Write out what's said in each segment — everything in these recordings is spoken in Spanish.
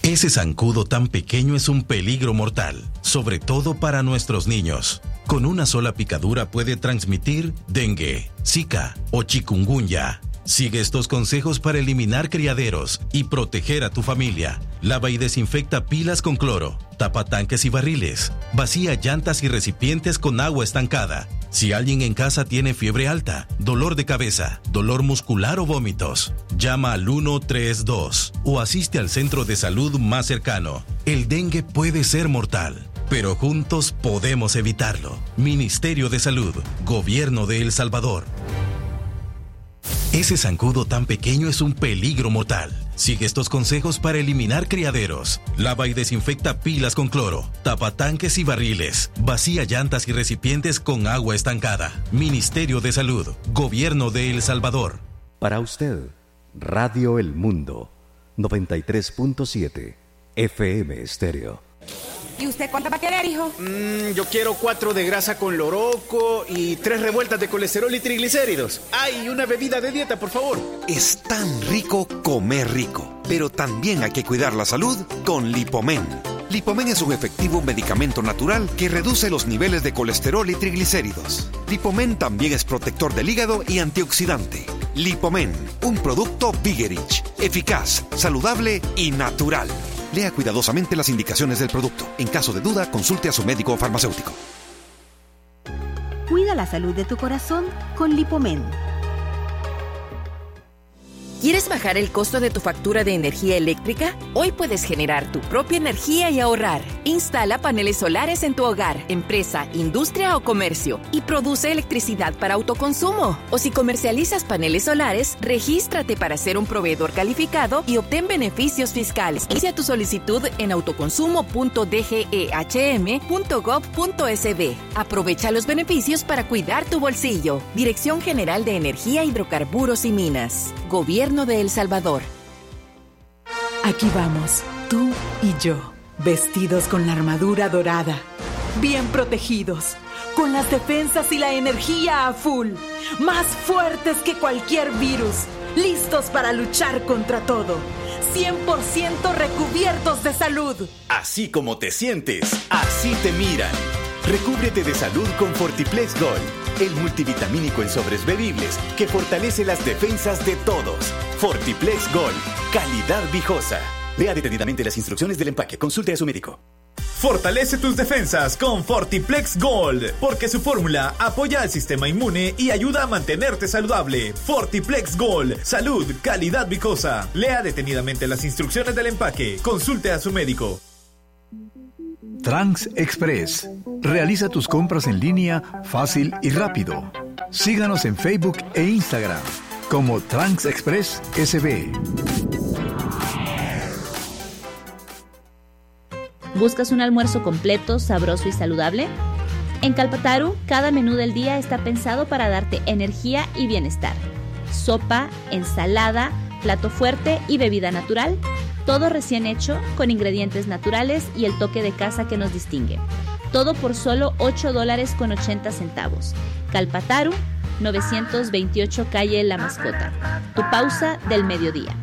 Ese zancudo tan pequeño es un peligro mortal, sobre todo para nuestros niños. Con una sola picadura puede transmitir dengue, zika o chikungunya. Sigue estos consejos para eliminar criaderos y proteger a tu familia. Lava y desinfecta pilas con cloro, tapa tanques y barriles, vacía llantas y recipientes con agua estancada. Si alguien en casa tiene fiebre alta, dolor de cabeza, dolor muscular o vómitos, llama al 132 o asiste al centro de salud más cercano. El dengue puede ser mortal, pero juntos podemos evitarlo. Ministerio de Salud, Gobierno de El Salvador. Ese zancudo tan pequeño es un peligro mortal. Sigue estos consejos para eliminar criaderos. Lava y desinfecta pilas con cloro, tapa tanques y barriles, vacía llantas y recipientes con agua estancada. Ministerio de Salud, Gobierno de El Salvador. Para usted, Radio El Mundo, 93.7 FM Estéreo. ¿Y usted cuánto va a querer, hijo? Yo quiero 4 de grasa con loroco y 3 revueltas de colesterol y triglicéridos. ¡Ay, una bebida de dieta, por favor! Es tan rico comer rico, pero también hay que cuidar la salud con Lipomen. Lipomen es un efectivo medicamento natural que reduce los niveles de colesterol y triglicéridos. Lipomen también es protector del hígado y antioxidante. Lipomen, un producto Vigerich, eficaz, saludable y natural. Lea cuidadosamente las indicaciones del producto. En caso de duda, consulte a su médico o farmacéutico. Cuida la salud de tu corazón con Lipomen. ¿Quieres bajar el costo de tu factura de energía eléctrica? Hoy puedes generar tu propia energía y ahorrar. Instala paneles solares en tu hogar, empresa, industria o comercio y produce electricidad para autoconsumo. O si comercializas paneles solares, regístrate para ser un proveedor calificado y obtén beneficios fiscales. Inicia tu solicitud en autoconsumo.dgehm.gov.sb. Aprovecha los beneficios para cuidar tu bolsillo. Dirección General de Energía, Hidrocarburos y Minas. Gobierno de El Salvador. Aquí vamos, tú y yo, vestidos con la armadura dorada, bien protegidos, con las defensas y la energía a full, más fuertes que cualquier virus, listos para luchar contra todo, 100% recubiertos de salud. Así como te sientes, así te miran. Recúbrete de salud con Fortiplex Gold, el multivitamínico en sobres bebibles que fortalece las defensas de todos. Fortiplex Gold, calidad viejosa. Lea detenidamente las instrucciones del empaque. Consulte a su médico. Fortalece tus defensas con Fortiplex Gold, porque su fórmula apoya al sistema inmune y ayuda a mantenerte saludable. Fortiplex Gold, salud, calidad viejosa. Lea detenidamente las instrucciones del empaque. Consulte a su médico. Trans Express. Realiza tus compras en línea fácil y rápido. Síganos en Facebook e Instagram como Trans Express SB. ¿Buscas un almuerzo completo, sabroso y saludable? En Calpataru, cada menú del día está pensado para darte energía y bienestar. Sopa, ensalada, plato fuerte y bebida natural. Todo recién hecho, con ingredientes naturales y el toque de casa que nos distingue. Todo por solo $8.80. Calpataru, 928 calle La Mascota. Tu pausa del mediodía.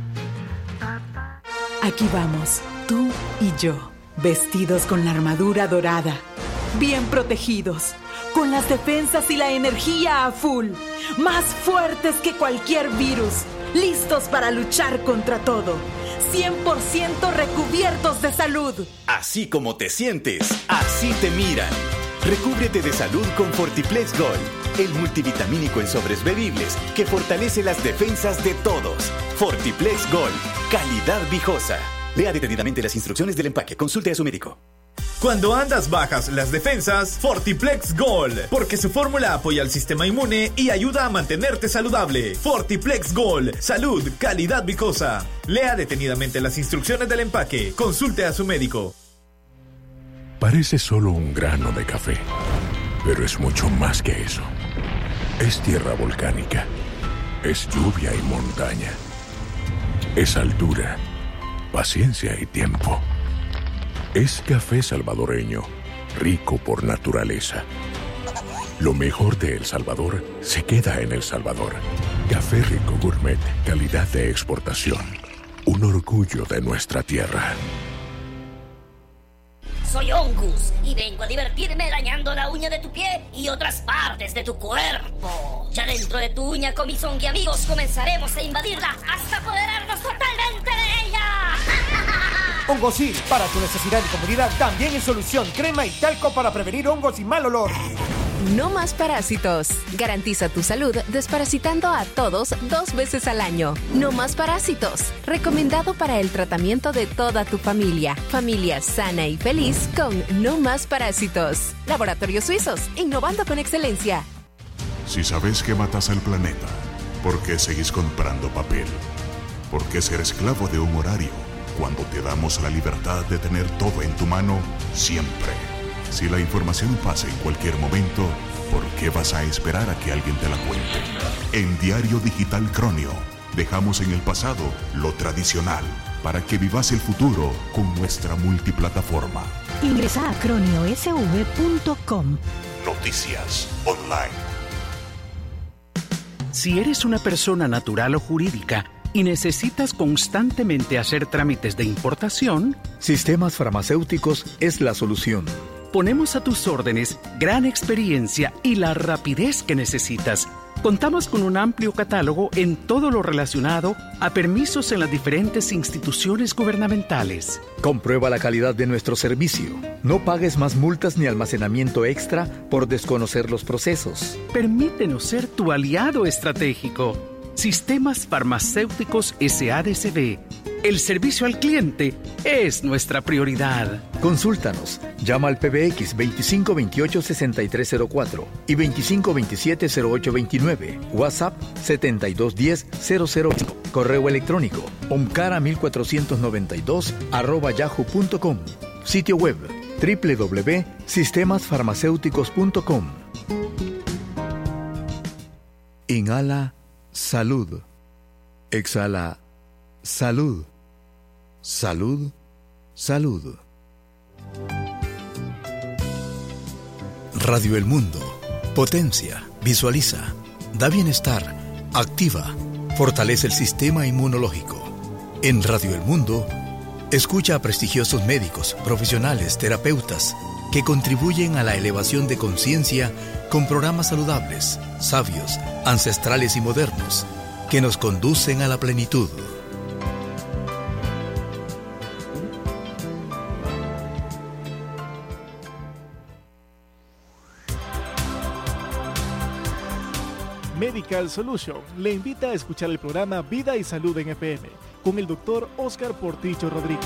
Aquí vamos, tú y yo, vestidos con la armadura dorada, bien protegidos, con las defensas y la energía a full, más fuertes que cualquier virus, listos para luchar contra todo. 100% recubiertos de salud. Así como te sientes, así te miran. Recúbrete de salud con Fortiplex Gold, el multivitamínico en sobres bebibles que fortalece las defensas de todos. Fortiplex Gold, calidad viejosa. Lea detenidamente las instrucciones del empaque. Consulte a su médico. Cuando andas bajas las defensas, Fortiplex Gold, porque su fórmula apoya al sistema inmune y ayuda a mantenerte saludable. Fortiplex Gold, salud, calidad viejosa. Lea detenidamente las instrucciones del empaque. Consulte a su médico. Parece solo un grano de café, pero es mucho más que eso. Es tierra volcánica, es lluvia y montaña, es altura, paciencia y tiempo. Es café salvadoreño, rico por naturaleza. Lo mejor de El Salvador se queda en El Salvador. Café Rico Gourmet, calidad de exportación. Un orgullo de nuestra tierra. Soy Ongus y vengo a divertirme dañando la uña de tu pie y otras partes de tu cuerpo. Ya dentro de tu uña, con mis zombie amigos, comenzaremos a invadirla hasta apoderarnos totalmente de ella. Hongosil, para tu necesidad de comodidad, también es solución. Crema y talco para prevenir hongos y mal olor. No más parásitos. Garantiza tu salud desparasitando a todos 2 veces al año. No más parásitos. Recomendado para el tratamiento de toda tu familia. Familia sana y feliz con No más parásitos. Laboratorios Suizos, innovando con excelencia. Si sabes que matas al planeta, ¿por qué seguís comprando papel? ¿Por qué ser esclavo de un horario cuando te damos la libertad de tener todo en tu mano siempre? Si la información pasa en cualquier momento, ¿por qué vas a esperar a que alguien te la cuente? En Diario Digital Cronio, dejamos en el pasado lo tradicional para que vivas el futuro con nuestra multiplataforma. Ingresa a croniosv.com. Noticias online. Si eres una persona natural o jurídica y necesitas constantemente hacer trámites de importación, Sistemas Farmacéuticos es la solución. Ponemos a tus órdenes gran experiencia y la rapidez que necesitas. Contamos con un amplio catálogo en todo lo relacionado a permisos en las diferentes instituciones gubernamentales. Comprueba la calidad de nuestro servicio. No pagues más multas ni almacenamiento extra por desconocer los procesos. Permítenos ser tu aliado estratégico. Sistemas Farmacéuticos SADCB. El servicio al cliente es nuestra prioridad. Consúltanos. Llama al PBX 2528-6304 y 2527-0829. WhatsApp 7210-005. Correo electrónico omcara1492@yahoo.com. Sitio web www.sistemasfarmacéuticos.com. Inhala salud. Exhala salud. Salud. Salud. Radio El Mundo. Potencia, visualiza, da bienestar, activa, fortalece el sistema inmunológico. En Radio El Mundo, escucha a prestigiosos médicos, profesionales, terapeutas, que contribuyen a la elevación de conciencia con programas saludables, sabios, ancestrales y modernos, que nos conducen a la plenitud. Medical Solution le invita a escuchar el programa Vida y Salud en FM con el doctor Oscar Portillo Rodríguez.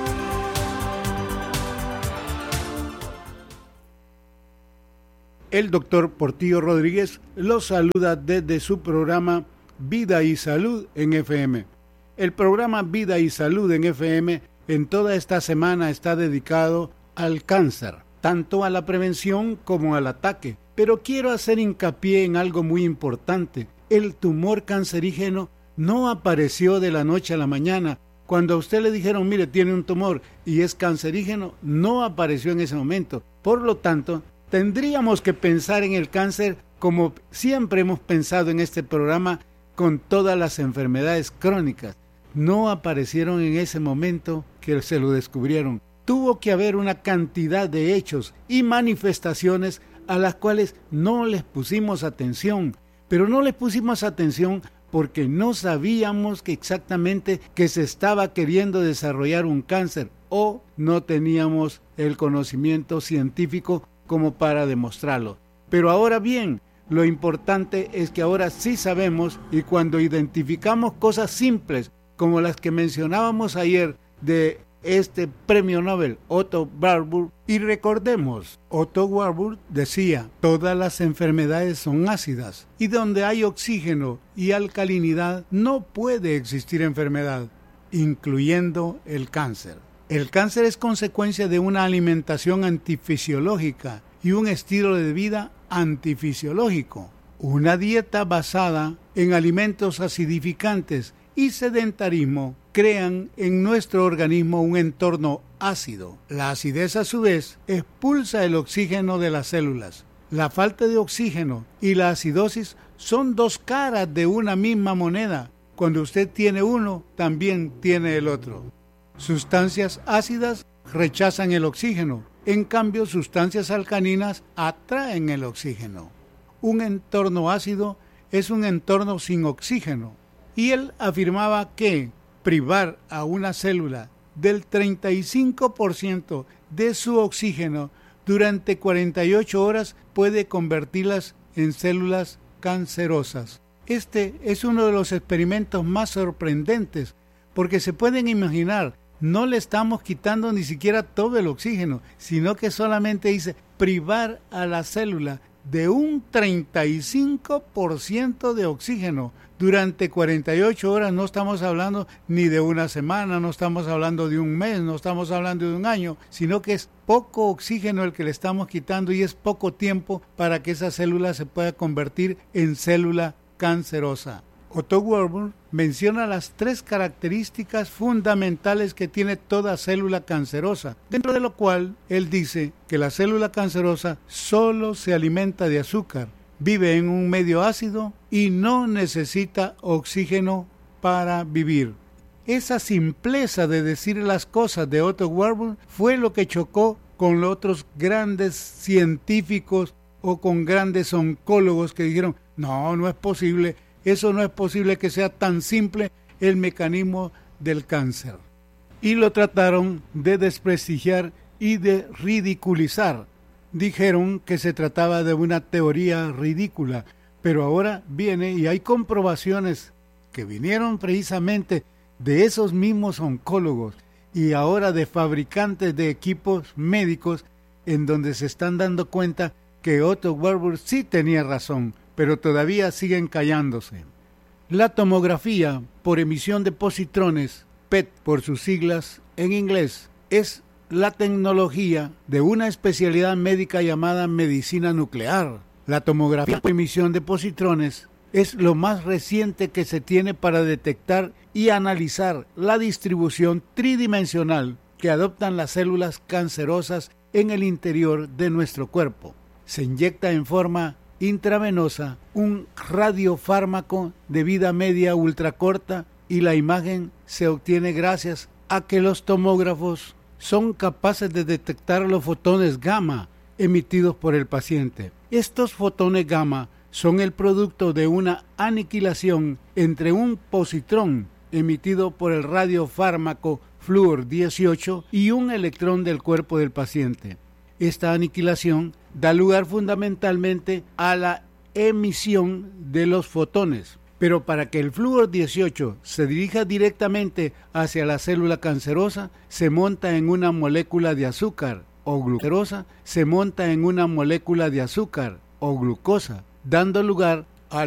El doctor Portillo Rodríguez los saluda desde su programa Vida y Salud en FM. El programa Vida y Salud en FM en toda esta semana está dedicado al cáncer, tanto a la prevención como al ataque. Pero quiero hacer hincapié en algo muy importante. El tumor cancerígeno no apareció de la noche a la mañana. Cuando a usted le dijeron, mire, tiene un tumor y es cancerígeno, no apareció en ese momento. Por lo tanto, tendríamos que pensar en el cáncer como siempre hemos pensado en este programa con todas las enfermedades crónicas. No aparecieron en ese momento que se lo descubrieron. Tuvo que haber una cantidad de hechos y manifestaciones a las cuales no les pusimos atención, pero no les pusimos atención porque no sabíamos que exactamente que se estaba queriendo desarrollar un cáncer o no teníamos el conocimiento científico como para demostrarlo. Pero ahora bien, lo importante es que ahora sí sabemos, y cuando identificamos cosas simples como las que mencionábamos ayer de este premio Nobel, Otto Warburg, y recordemos, Otto Warburg decía, todas las enfermedades son ácidas, y donde hay oxígeno y alcalinidad no puede existir enfermedad, incluyendo el cáncer. El cáncer es consecuencia de una alimentación antifisiológica y un estilo de vida antifisiológico, una dieta basada en alimentos acidificantes y sedentarismo crean en nuestro organismo un entorno ácido. La acidez, a su vez, expulsa el oxígeno de las células. La falta de oxígeno y la acidosis son dos caras de una misma moneda. Cuando usted tiene uno, también tiene el otro. Sustancias ácidas rechazan el oxígeno En cambio, sustancias alcalinas atraen el oxígeno. Un entorno ácido es un entorno sin oxígeno. Y él afirmaba que privar a una célula del 35% de su oxígeno durante 48 horas puede convertirlas en células cancerosas. Este es uno de los experimentos más sorprendentes, porque se pueden imaginar, no le estamos quitando ni siquiera todo el oxígeno, sino que solamente dice privar a la célula de un 35% de oxígeno durante 48 horas. No estamos hablando ni de una semana, no estamos hablando de un mes, no estamos hablando de un año, sino que es poco oxígeno el que le estamos quitando y es poco tiempo para que esa célula se pueda convertir en célula cancerosa. Otto Warburg menciona las 3 características fundamentales que tiene toda célula cancerosa, dentro de lo cual él dice que la célula cancerosa solo se alimenta de azúcar, vive en un medio ácido y no necesita oxígeno para vivir. Esa simpleza de decir las cosas de Otto Warburg fue lo que chocó con los otros grandes científicos o con grandes oncólogos que dijeron, no es posible. Eso no es posible que sea tan simple el mecanismo del cáncer. Y lo trataron de desprestigiar y de ridiculizar. Dijeron que se trataba de una teoría ridícula, pero ahora viene y hay comprobaciones que vinieron precisamente de esos mismos oncólogos y ahora de fabricantes de equipos médicos en donde se están dando cuenta que Otto Warburg sí tenía razón, pero todavía siguen callándose. La tomografía por emisión de positrones, PET por sus siglas en inglés, es la tecnología de una especialidad médica llamada medicina nuclear. La tomografía por emisión de positrones es lo más reciente que se tiene para detectar y analizar la distribución tridimensional que adoptan las células cancerosas en el interior de nuestro cuerpo. Se inyecta en forma intravenosa un radiofármaco de vida media ultracorta y la imagen se obtiene gracias a que los tomógrafos son capaces de detectar los fotones gamma emitidos por el paciente. Estos fotones gamma son el producto de una aniquilación entre un positrón emitido por el radiofármaco Fluor 18 y un electrón del cuerpo del paciente. Esta aniquilación da lugar fundamentalmente a la emisión de los fotones. Pero para que el Fluor 18 se dirija directamente hacia la célula cancerosa, se monta en una molécula de azúcar o glucosa, dando lugar